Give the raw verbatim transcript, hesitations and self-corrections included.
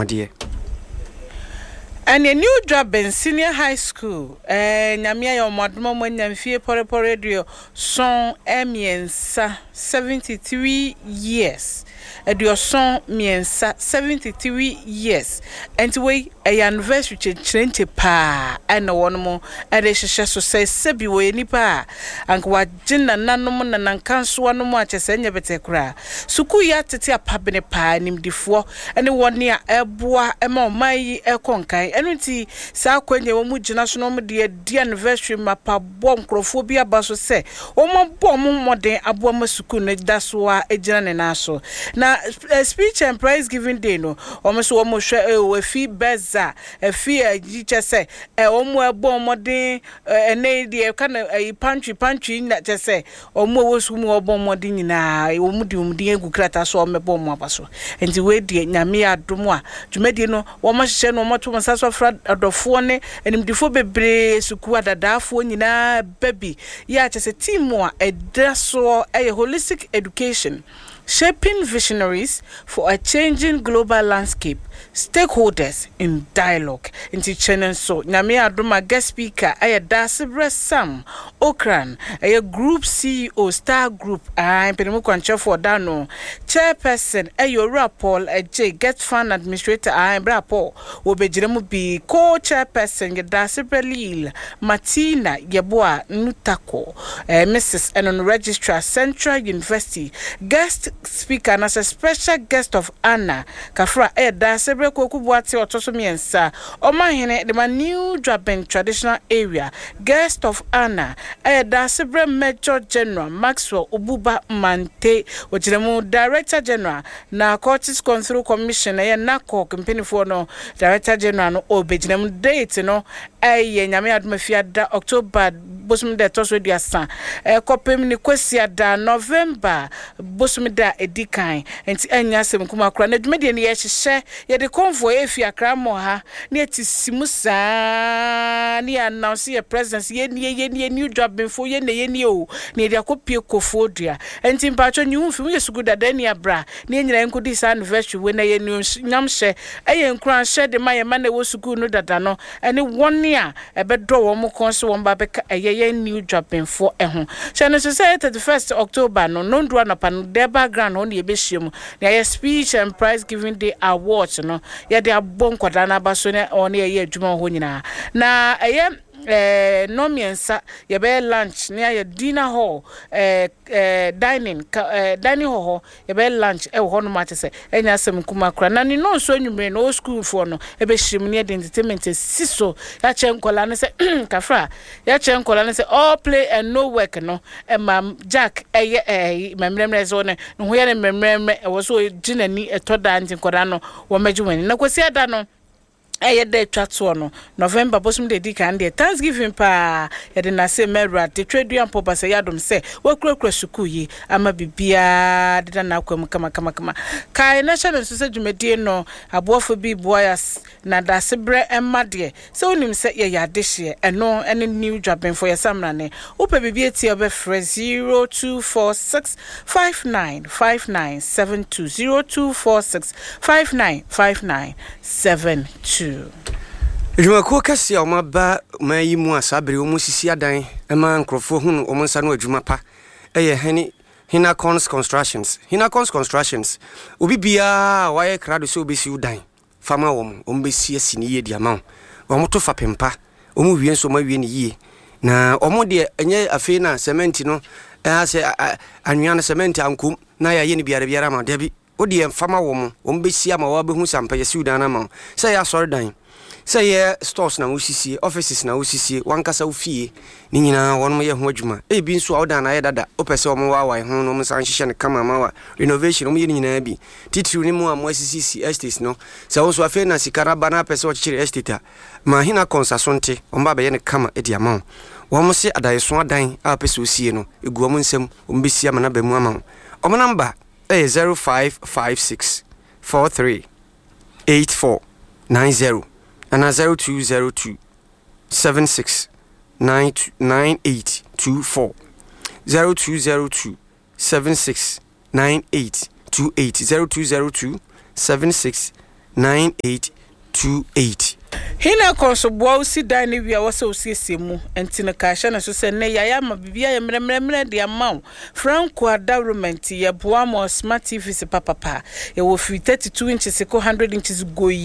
Mwadie. And a new job in senior high school. Eh, nyamia yo modmo mo nyamfie pore pore radio son emiensa seventy-three years. Edio son miensa seventy-three years. And we a anniversary chenche pa and one more and they should so say sebi we nipa and wa jinna nanom na nankanso no mo achesenya betekra. Suku ya tete apabene pa nimdifo and one near eboa ema mai ekonkai enunti sa kwenye wo mu gina so no mo de di anniversary mapa bom krofobia baso se wo mo bom modern abo ma suku no daso a ejina ne na so na uh, speech and prize giving day no wo mo so wo mo hwe we fi beza e fi agiche se e wo mo bom modern ene de kan e pantry pantry na che se wo mo wo su mo bom modern nyina wo mu di umdi egu krata so me bom abaso enti we die nyame adom a dwumadi no wo mo hye no mo to mo saso fra adofo ne enimdifo bebre suku adadafo nyina baby ya che se team a edaso e holistic education shaping visionaries for a changing global landscape, stakeholders in dialogue. Into channel so nyame adoma guest speaker aya Dasibre Sam Okran aya group C E O Star Group I penimu kwanche for dano chairperson ayo Rapol J Get Fund Administrator I Rapol obejiremu bi co-chairperson Dasibre Lil Martina Yeboa Nutako uh, Missus Enon Registrar Central University guest speaker and as a special guest of Anna Kafra Eda Sebre Kokubuati Otosomiensa Omahene the new Draben traditional area guest of Anna Eda Sebre Major General Maxwell Ububa Mante Wojiremu Director General na Cortis Control Commission e Nako company for no Director General no obejinem date no eye nyame admafia da October bosum de toso diasa e kopem ni kwesi da November bosum da edikan enti anya sem kuma kra na dwumede ne ye hye ye de convoy efi akra mo ha na etisimu saa ni announce ye presence ye ni ye ni new job before ye ne ye ni o ne de akopie kofodua enti mpacho nyu mfi ye suguda da ni abra ne nyira nkodi sa anniversary we na ye ni nyam hye eye nkran hye de maye ma na wo sugu no dada no ene woni a ebedo wo mo konso wo mba beka eye ye new job before eho hye no say thirty-first October no no ndo na pan de background on ye behiem na ye speech and prize giving day awards no ye de abon kwada na baso ne on ye adwuma ho nyina na eye eh no miensa ye be lunch near your dinner hall eh eh dining eh dining hall ye be lunch e ho no ma te se enya asem kuma kra na ni no so anwumre no school for no e be him near the entertainment siso ya che nkola ne se kafra ya che nkola ne se all play and no work no e mam Jack eh eh memremre zo ne no ho ye ne memremre e wo so ginani e toda ntin koda no wo majuwani na kwesi ada no eye de twatso no November bosum de dikan de Thanksgiving pa ye de na se merwa de traduan popa se yadom se wakurakura suku yi ama bibia de na kwam kama kama kama kai national so se dwumedie no aboafo bi boyas na Dasibre emade se onim se ye yade hye eno ene new job for your samra ne upe bibia ti obe free zero two four six five nine five nine seven two zero two four six five nine five nine seven two. Ejuma ko kasi o maba mayi mu asabre o musisi adan e ma nkrofo hunu o monsa no adwuma pa eye hani Hinacons Constructions Hinacons Constructions obi bia waye krado so obesi udan fama wom o mbesi asini ye diama o moto fa pempa o mu wie so ma wie ne yie na o mo de enye afi na cement no e ase anwia na cement ankum na ya ye ne biara biara ma dabi o de fama wom o mbesi ama wa behu sampa ye si udan na ma say ya sorry dan say ye stores na usisi offices na usisi wankasa ufie ni nyina wonmo ye ho adwuma e bi nso awda na ye dada opese o mo wa wa ho no mo san hihye ne kama ma wa renovation mo ye nyina bi titiri ni mo am usisi estates no say wo so afi na sikara bana pese o chire estate ma hina konsasonte o mba be ye ne kama e dia ma wo mo se adayeso adan a pese osie no egu mo nsem o mbesi ama na ba mu ama o mo number eh zero five five six four three eight four nine zero and a zero two zero two seven six nine nine eight two four zero two zero two seven six nine eight two eight zero two zero two seven six nine eight two eight. Hina konsoboa usi dani wi a wasa osiesie mu enti ne ka hye na so se ne yaya ma bibia ye mremremre de amaw Franco Adawrement ye boa mo smart T V se papa pa ye wo three thirty-two inches ko one hundred inches go